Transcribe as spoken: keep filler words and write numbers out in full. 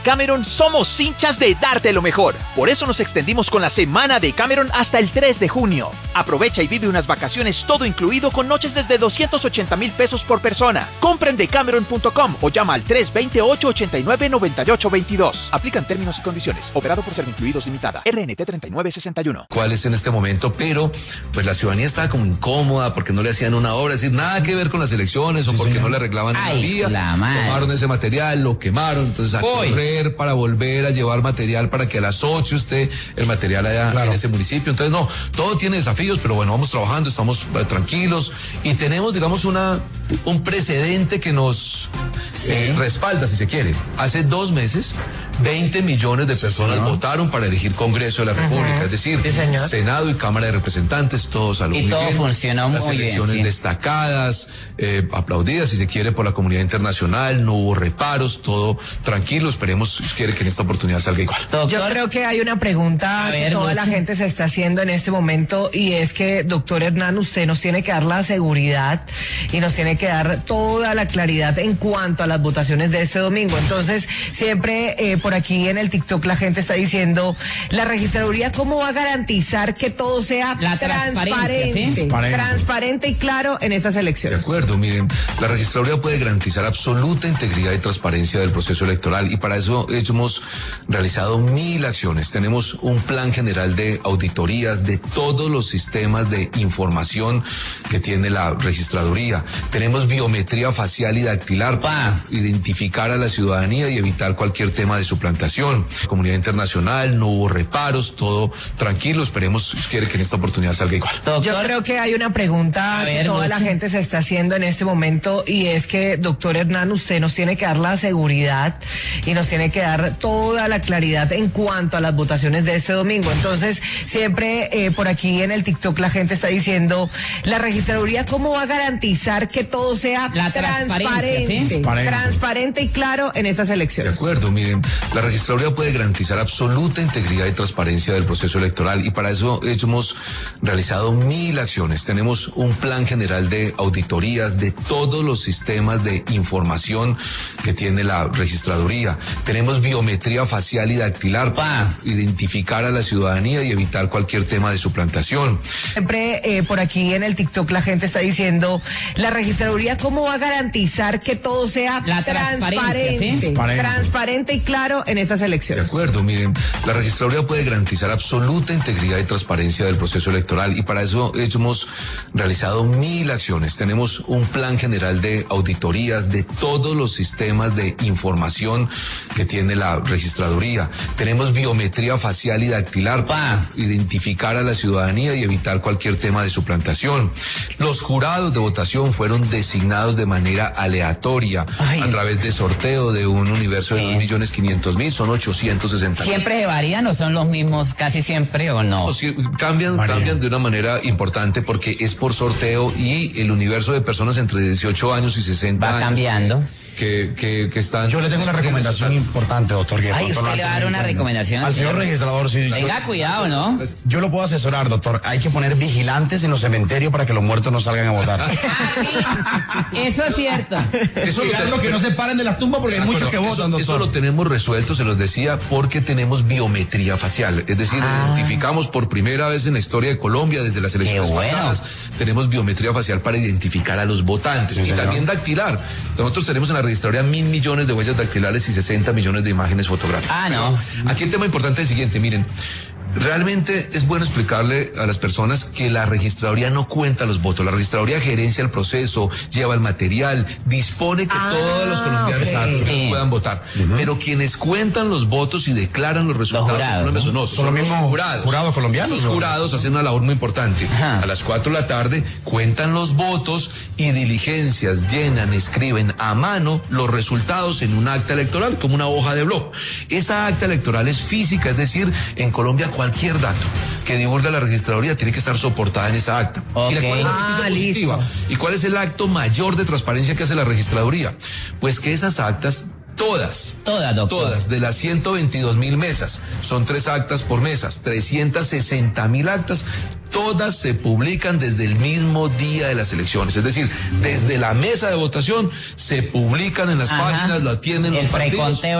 Cameron somos hinchas de darte lo mejor. Por eso nos extendimos con la semana de Cameron hasta el tres de junio. Aprovecha y vive unas vacaciones todo incluido con noches desde doscientos ochenta mil pesos por persona. Compren de Cameron punto com o llama al tres dos ocho, ocho nueve, nueve ocho dos dos. Aplican términos y condiciones. Operado por Servincluidos Limitada. R N T treinta y nueve sesenta y uno. ¿Cuál es en este momento? Pero pues la ciudadanía estaba como incómoda porque no le hacían una obra, es decir, nada que ver con las elecciones o porque no le arreglaban una vía. Tomaron ese material, lo quemaron, entonces a correr para volver a llevar material para que a las ocho esté el material allá claro. en ese municipio. Entonces, no, todo tiene desafíos, pero bueno, vamos trabajando, estamos eh, tranquilos y tenemos, digamos, una un precedente que nos sí. eh, respalda, si se quiere. Hace dos meses, veinte millones de personas sí, votaron para elegir Congreso de la República, uh-huh. es decir, sí, Senado y Cámara de Representantes, todos salió muy todo bien. funcionó Las muy elecciones bien, sí. destacadas, eh, aplaudidas, si se quiere, por la comunidad internacional, no hubo reparos, todo tranquilo, esperemos si quiere que en esta oportunidad salga igual. Yo creo que hay una pregunta ver, que toda la gente se está haciendo en este momento y es que, doctor Hernán, usted nos tiene que dar la seguridad y nos tiene que dar toda la claridad en cuanto a las votaciones de este domingo. Entonces, siempre eh, por aquí en el TikTok la gente está diciendo, la registraduría, ¿cómo va a garantizar que todo sea la transparente, ¿sí? transparente y claro en estas elecciones? De acuerdo, miren, la registraduría puede garantizar absoluta integridad y transparencia del proceso electoral y para eso hemos realizado mil acciones. Tenemos un plan general de auditorías de todos los sistemas de información que tiene la registraduría. Tenemos biometría facial y dactilar para identificar a la ciudadanía y evitar cualquier tema de suplantación. Comunidad internacional, no hubo reparos, todo tranquilo. Esperemos si quiere que en esta oportunidad salga igual. Doctor, yo creo que hay una pregunta ver, que toda la gente se está haciendo en este momento y es que, doctor Hernán, usted nos tiene que dar la seguridad y nos tiene que dar toda la claridad en cuanto a las votaciones de este domingo. Entonces, siempre eh, por aquí en el TikTok la gente está diciendo, la registraduría, ¿cómo va a garantizar que todo sea la transparente, ¿sí? transparente y claro en estas elecciones? De acuerdo, miren, la registraduría puede garantizar absoluta integridad y transparencia del proceso electoral y para eso hemos realizado mil acciones. Tenemos un plan general de auditorías de todos los sistemas de información que tiene la registraduría. Tenemos biometría facial y dactilar para identificar a la ciudadanía y evitar cualquier tema de suplantación. Siempre eh, por aquí en el TikTok la gente está diciendo, la registraduría, ¿cómo va a garantizar que todo sea la transparente, ¿sí? transparente y claro en estas elecciones? De acuerdo, miren, la registraduría puede garantizar absoluta integridad y transparencia del proceso electoral y para eso hemos realizado mil acciones. Tenemos un plan general de auditorías de todos los sistemas de información que tiene la registraduría. Tenemos biometría facial y dactilar para identificar a la ciudadanía y evitar cualquier tema de suplantación. Los jurados de votación fueron designados de manera aleatoria Ay. a través de sorteo de un universo de sí. dos millones quinientos mil, son ochocientos sesenta mil. ¿Siempre varían o son los mismos casi siempre o no? no sí, cambian, cambian de una manera importante porque es por sorteo y el universo de personas entre dieciocho años y sesenta va años. Va cambiando. Que, que, que están... Yo le tengo una recomendación importante, doctor. Que Ay, usted le va a dar una recomendación. Al señor registrador, sí. Tenga cuidado, ¿no? Yo lo puedo asesorar, doctor. Hay que poner vigilantes en los cementerios para que los muertos no salgan a votar. Ah, sí. Eso es cierto. Eso es lo que no se paren de las tumbas porque hay muchos que votan, doctor. Eso lo tenemos resuelto, se los decía, porque tenemos biometría facial. Es decir, ah. identificamos por primera vez en la historia de Colombia, desde las elecciones Qué bueno. pasadas, tenemos biometría facial para identificar a los votantes. Sí, y señor. También dactilar. Nosotros tenemos en la registraduría mil millones de huellas dactilares y sesenta millones de imágenes fotográficas. Ah, no. Aquí el tema importante es el siguiente, miren. Realmente es bueno explicarle a las personas que la registraduría no cuenta los votos. La registraduría gerencia el proceso, lleva el material, dispone que ah, todos los colombianos okay. sí. puedan votar. Uh-huh. Pero quienes cuentan los votos y declaran los resultados, los jurados, no, ¿no? no, son, son los mismos jurados. Jurados colombianos. Esos jurados hacen una labor muy importante. Ajá. A las cuatro de la tarde cuentan los votos y diligencias, llenan, escriben a mano los resultados en un acta electoral como una hoja de blog. Esa acta electoral es física, es decir, en Colombia cualquier dato que divulga la registraduría tiene que estar soportada en esa acta. Okay. ¿Y, cuál es la noticia ah, positiva? ¿Y cuál es el acto mayor de transparencia que hace la registraduría? Pues que esas actas Todas, todas, doctor. Todas, de las ciento veintidós mil mesas, son tres actas por mesas, trescientas sesenta mil actas, todas se publican desde el mismo día de las elecciones. Es decir, desde la mesa de votación se publican en las Ajá. páginas, lo atienden los partidos.